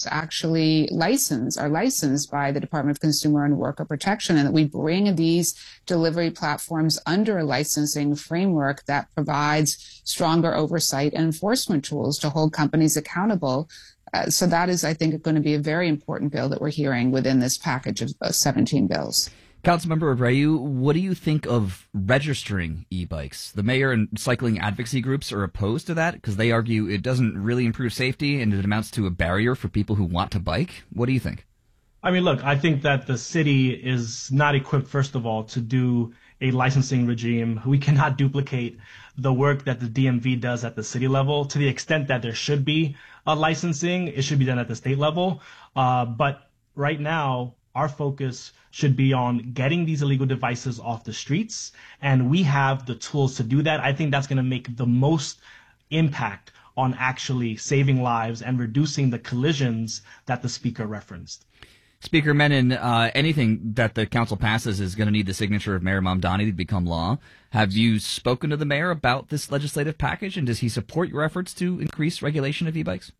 apps actually are licensed by the Department of Consumer and Worker Protection, and that we bring these delivery platforms under a licensing framework that provides stronger oversight and enforcement tools to hold companies accountable. So that is, I think, going to be a very important bill that we're hearing within this package of 17 bills. Councilmember Abreu, what do you think of registering e-bikes? The mayor and cycling advocacy groups are opposed to that because they argue it doesn't really improve safety and it amounts to a barrier for people who want to bike. What do you think? I mean, look, I think that the city is not equipped, first of all, to do a licensing regime. We cannot duplicate the work that the DMV does at the city level. To the extent that there should be a licensing, it should be done at the state level. But right now, our focus should be on getting these illegal devices off the streets, and we have the tools to do that. I think that's going to make the most impact on actually saving lives and reducing the collisions that the speaker referenced. Speaker Menon, anything that the council passes is going to need the signature of Mayor Mamdani to become law. Have you spoken to the mayor about this legislative package, and does he support your efforts to increase regulation of e-bikes?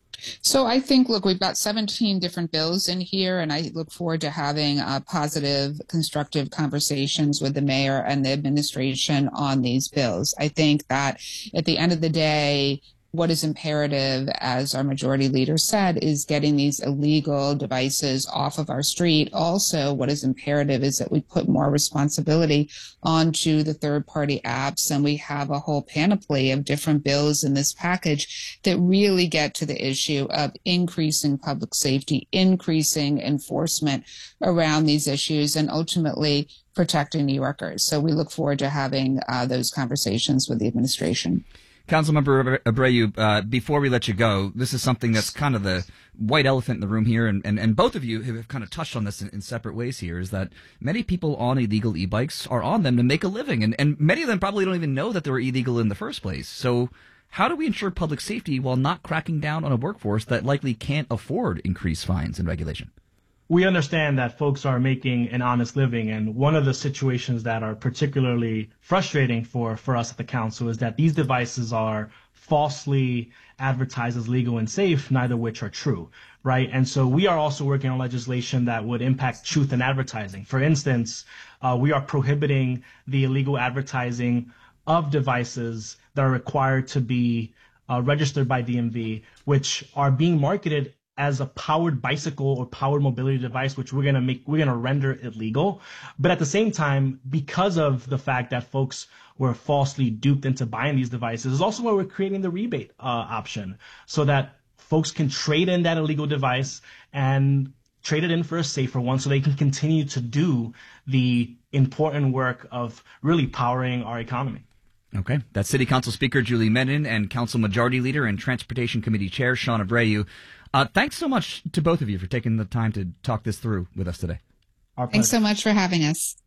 So I think, look, we've got 17 different bills in here, and I look forward to having positive, constructive conversations with the mayor and the administration on these bills. I think that at the end of the day, what is imperative, as our majority leader said, is getting these illegal devices off of our street. Also, what is imperative is that we put more responsibility onto the third-party apps, and we have a whole panoply of different bills in this package that really get to the issue of increasing public safety, increasing enforcement around these issues, and ultimately protecting New Yorkers. So we look forward to having those conversations with the administration. Councilmember Abreu, before we let you go, this is something that's kind of the white elephant in the room here, and both of you have kind of touched on this in separate ways here, is that many people on illegal e-bikes are on them to make a living, and many of them probably don't even know that they were illegal in the first place. So how do we ensure public safety while not cracking down on a workforce that likely can't afford increased fines and regulation? We understand that folks are making an honest living, and one of the situations that are particularly frustrating for us at the council is that these devices are falsely advertised as legal and safe, neither of which are true, right? And so we are also working on legislation that would impact truth in advertising. For instance, we are prohibiting the illegal advertising of devices that are required to be registered by DMV, which are being marketed as a powered bicycle or powered mobility device, which we're going to render illegal. But at the same time, because of the fact that folks were falsely duped into buying these devices, is also why we're creating the rebate option so that folks can trade in that illegal device and trade it in for a safer one so they can continue to do the important work of really powering our economy. Okay. That's City Council Speaker Julie Menon and Council Majority Leader and Transportation Committee Chair Sean Abreu. Thanks so much to both of you for taking the time to talk this through with us today. Thanks so much for having us.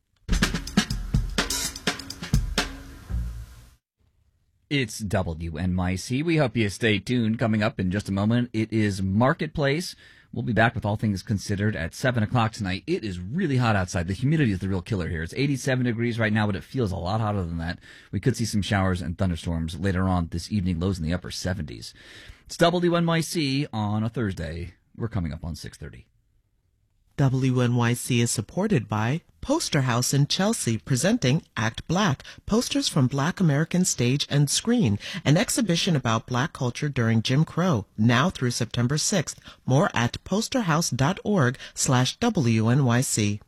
It's WNYC. We hope you stay tuned. Coming up in just a moment, it is Marketplace. We'll be back with All Things Considered at 7 o'clock tonight. It is really hot outside. The humidity is the real killer here. It's 87 degrees right now, but it feels a lot hotter than that. We could see some showers and thunderstorms later on this evening, lows in the upper 70s. It's WNYC on a Thursday. We're coming up on 6:30. WNYC is supported by Poster House in Chelsea, presenting Act Black, posters from Black American stage and screen, an exhibition about Black culture during Jim Crow, now through September 6th. More at posterhouse.org/WNYC.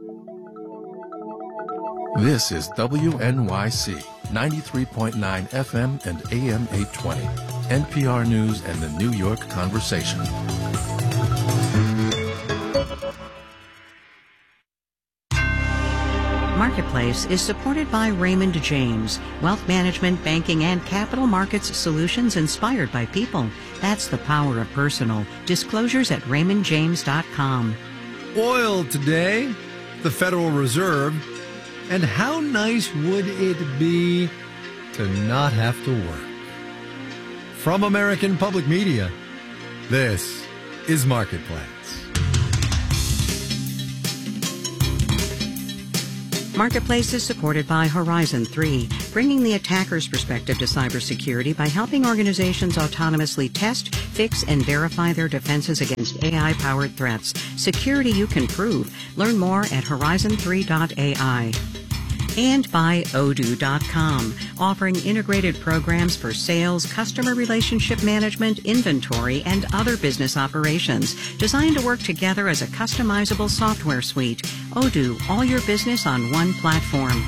This is WNYC 93.9 FM and AM 820, NPR News and the New York Conversation. Marketplace is supported by Raymond James, wealth management, banking, and capital markets solutions inspired by people. That's the power of personal. Disclosures at raymondjames.com. Oil today, the Federal Reserve, and how nice would it be to not have to work? From American Public Media, this is Marketplace. Marketplace is supported by Horizon 3, bringing the attacker's perspective to cybersecurity by helping organizations autonomously test, fix, and verify their defenses against AI-powered threats. Security you can prove. Learn more at horizon3.ai. And by Odoo.com, offering integrated programs for sales, customer relationship management, inventory, and other business operations, designed to work together as a customizable software suite. Odoo, all your business on one platform.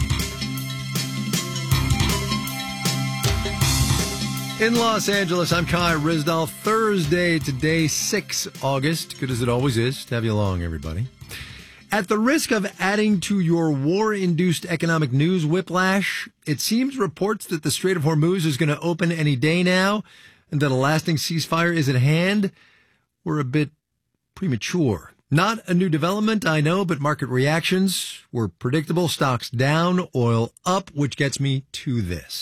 In Los Angeles, I'm Kai Ryssdal. Thursday today, 6 August. Good as it always is to have you along, everybody. At the risk of adding to your war-induced economic news whiplash, it seems reports that the Strait of Hormuz is going to open any day now and that a lasting ceasefire is at hand were a bit premature. Not a new development, I know, but market reactions were predictable. Stocks down, oil up, which gets me to this.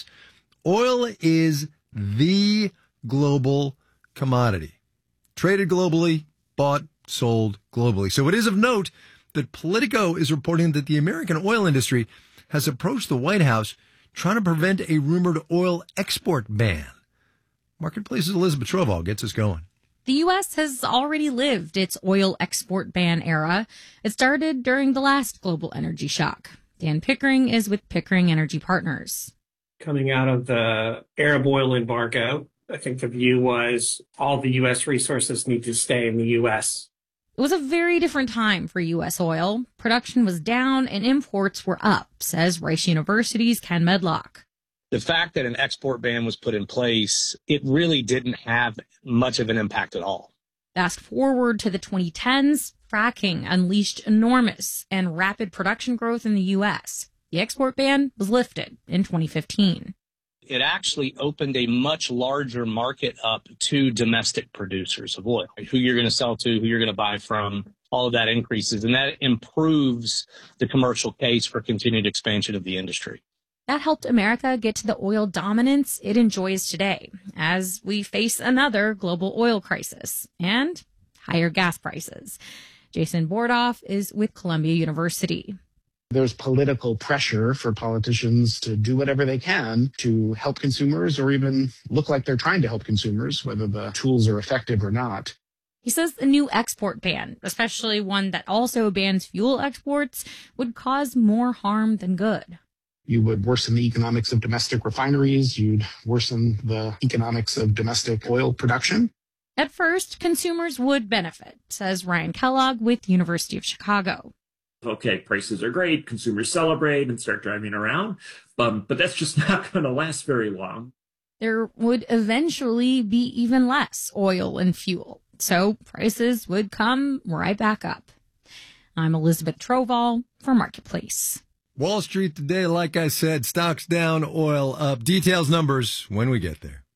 Oil is the global commodity. Traded globally, bought, sold globally. So it is of note that Politico is reporting that the American oil industry has approached the White House trying to prevent a rumored oil export ban. Marketplace's Elizabeth Trovall gets us going. The U.S. has already lived its oil export ban era. It started during the last global energy shock. Dan Pickering is with Pickering Energy Partners. Coming out of the Arab oil embargo, I think the view was all the U.S. resources need to stay in the U.S. It was a very different time for U.S. oil. Production was down and imports were up, says Rice University's Ken Medlock. The fact that an export ban was put in place, it really didn't have much of an impact at all. Fast forward to the 2010s, fracking unleashed enormous and rapid production growth in the U.S. The export ban was lifted in 2015. It actually opened a much larger market up to domestic producers of oil, who you're going to sell to, who you're going to buy from. All of that increases, and that improves the commercial case for continued expansion of the industry. That helped America get to the oil dominance it enjoys today as we face another global oil crisis and higher gas prices. Jason Bordoff is with Columbia University. There's political pressure for politicians to do whatever they can to help consumers or even look like they're trying to help consumers, whether the tools are effective or not. He says the new export ban, especially one that also bans fuel exports, would cause more harm than good. You would worsen the economics of domestic refineries. You'd worsen the economics of domestic oil production. At first, consumers would benefit, says Ryan Kellogg with University of Chicago. Okay, prices are great, consumers celebrate and start driving around, but that's just not going to last very long. There would eventually be even less oil and fuel, so prices would come right back up. I'm Elizabeth Trovall for Marketplace. Wall Street today, like I said, stocks down, oil up. Details, numbers when we get there.